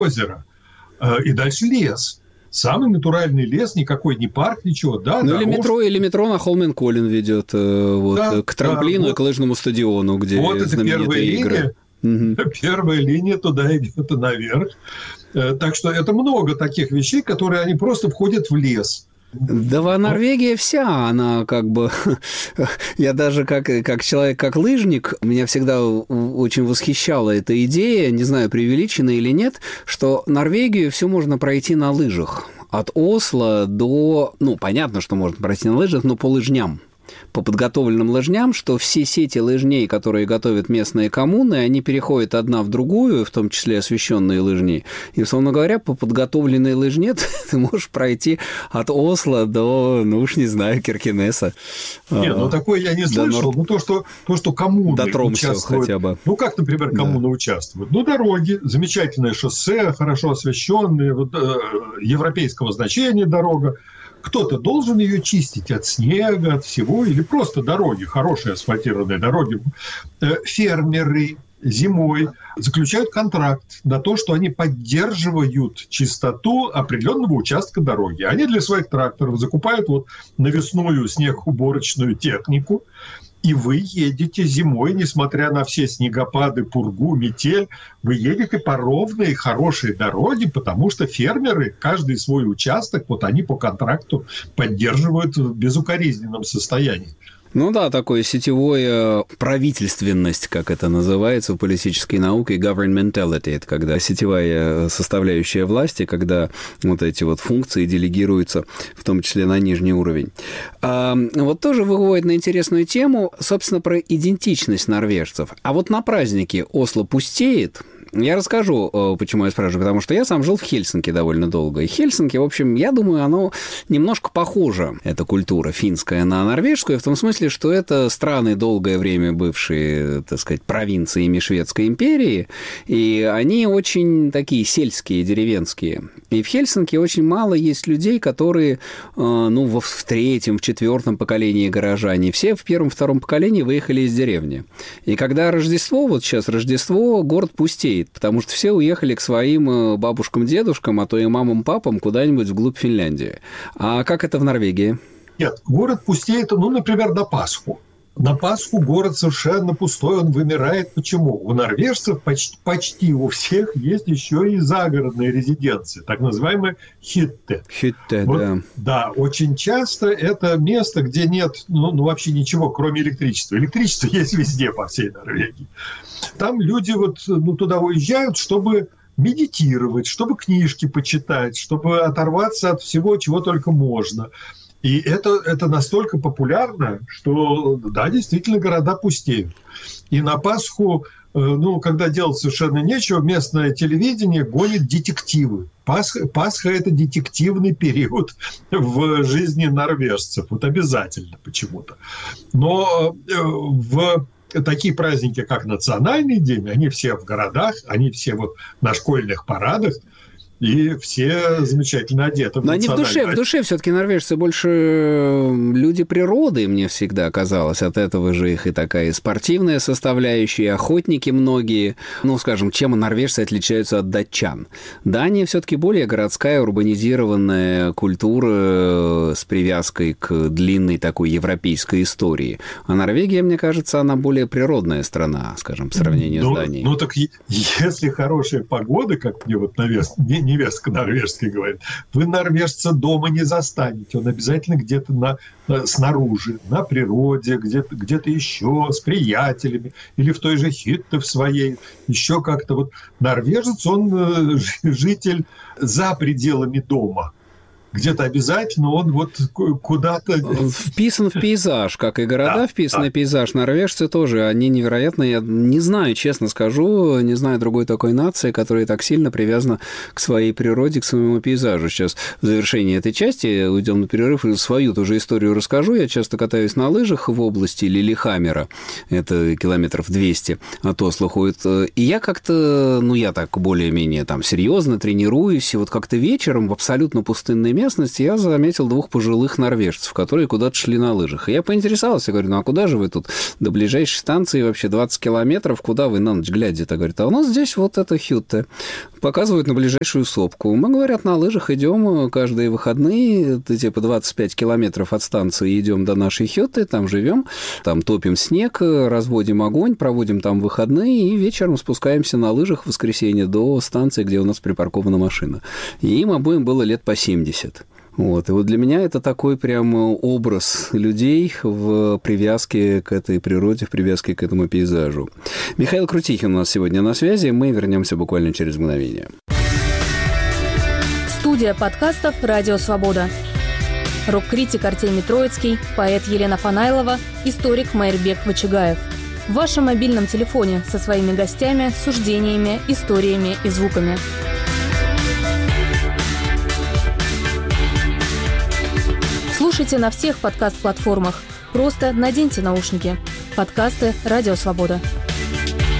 озеро. И дальше лес. Самый натуральный лес, никакой не парк, ничего. Да, ну, или метро на Холменколлен ведет к трамплину и к лыжному стадиону, где знаменитые игры. Первая линия туда идет наверх. Так что это много таких вещей, которые они просто входят в лес. Да, Норвегия вся, она как бы... Я даже как человек, как лыжник, меня всегда очень восхищала эта идея, не знаю, преувеличена или нет, что Норвегию все можно пройти на лыжах. От Осло до... Ну, понятно, что можно пройти на лыжах, но по лыжням. По подготовленным лыжням, что все сети лыжней, которые готовят местные коммуны, они переходят одна в другую, в том числе освещенные лыжни. И, условно говоря, по подготовленной лыжне ты можешь пройти от Осло до, ну уж не знаю, Киркенеса. Нет, ну такое я не слышал. Ну то, что коммуны до Тромсе участвуют. Хотя бы. Ну как, например, коммуны участвуют? Ну дороги, замечательное шоссе, хорошо освещенные, европейского значения дорога. Кто-то должен ее чистить от снега, от всего, или просто дороги, хорошие асфальтированные дороги. Фермеры зимой заключают контракт на то, что они поддерживают чистоту определенного участка дороги. Они для своих тракторов закупают навесную снегоуборочную технику, и вы едете зимой, несмотря на все снегопады, пургу, метель, вы едете по ровной, хорошей дороге, потому что фермеры каждый свой участок, они по контракту поддерживают в безукоризненном состоянии. Ну да, такое сетевое правительственность, как это называется в политической науке, governmentality, это когда сетевая составляющая власти, когда эти функции делегируются, в том числе на нижний уровень. Тоже выводит на интересную тему, собственно, про идентичность норвежцев. А на празднике Осло пустеет. Я расскажу, почему я спрашиваю, потому что я сам жил в Хельсинки довольно долго. И Хельсинки, в общем, я думаю, оно немножко похоже, эта культура финская, на норвежскую, в том смысле, что это страны, долгое время бывшие, так сказать, провинциями Шведской империи, и они очень такие сельские, деревенские. И в Хельсинки очень мало есть людей, которые, в третьем, в четвертом поколении горожане. Все в первом, втором поколении выехали из деревни. И когда Рождество, сейчас Рождество, город пустеет, потому что все уехали к своим бабушкам, дедушкам, а то и мамам, папам куда-нибудь вглубь Финляндии. А как это в Норвегии? Нет, город пустеет, например, на Пасху. На Пасху город совершенно пустой, он вымирает. Почему? У норвежцев почти у всех есть еще и загородные резиденции, так называемые хитте. Хитте, да. Да, очень часто это место, где нет вообще ничего, кроме электричества. Электричество есть везде по всей Норвегии. Там люди туда уезжают, чтобы медитировать, чтобы книжки почитать, чтобы оторваться от всего, чего только можно. И это настолько популярно, что, да, действительно, города пустеют. И на Пасху, когда делать совершенно нечего, местное телевидение гонит детективы. Пасха – это детективный период в жизни норвежцев. Обязательно почему-то. Но в такие праздники, как Национальный день, они все в городах, они все на школьных парадах. И все замечательно одеты. Но они в душе все-таки норвежцы больше люди природы, мне всегда казалось. От этого же их и такая спортивная составляющая, и охотники многие. Скажем, чем норвежцы отличаются от датчан? Дания все-таки более городская, урбанизированная культура с привязкой к длинной такой европейской истории. А Норвегия, мне кажется, она более природная страна, скажем, в сравнении с Данией. Так если хорошая погода, как мне невестка норвежская говорит, вы норвежца дома не застанете. Он обязательно где-то снаружи, на природе, где-то еще с приятелями, или в той же Хитте в своей, еще как-то. Норвежец, он житель за пределами дома. Где-то обязательно он куда-то... Вписан в пейзаж, как и города вписаны в пейзаж. Норвежцы тоже, они невероятно... Я не знаю, честно скажу, не знаю другой такой нации, которая так сильно привязана к своей природе, к своему пейзажу. Сейчас в завершении этой части уйдем на перерыв, и свою тоже историю расскажу. Я часто катаюсь на лыжах в области Лилихаммера. Это километров 200 от Осло ходит. И я как-то, я так более-менее серьезно тренируюсь, и как-то вечером в абсолютно пустынное место местность, я заметил 2 пожилых норвежцев, которые куда-то шли на лыжах. И я поинтересовался, говорю, ну а куда же вы тут? До ближайшей станции вообще 20 километров, куда вы на ночь глядите? Говорит, а у нас здесь вот это Хютте. Показывают на ближайшую сопку. Мы, говорят, на лыжах идем каждые выходные, типа 25 километров от станции идем до нашей Хютте, там живем, там топим снег, разводим огонь, проводим там выходные и вечером спускаемся на лыжах в воскресенье до станции, где у нас припаркована машина. И им обоим было лет по 70. Вот. И вот для меня это такой прям образ людей в привязке к этой природе, в привязке к этому пейзажу. Михаил Крутихин у нас сегодня на связи. Мы вернемся буквально через мгновение. Студия подкастов «Радио Свобода». Рок-критик Артемий Троицкий, поэт Елена Фанайлова, историк Майрбек Вачигаев. В вашем мобильном телефоне со своими гостями, суждениями, историями и звуками. Слушайте на всех подкаст-платформах. Просто наденьте наушники. Подкасты «Радио Свобода».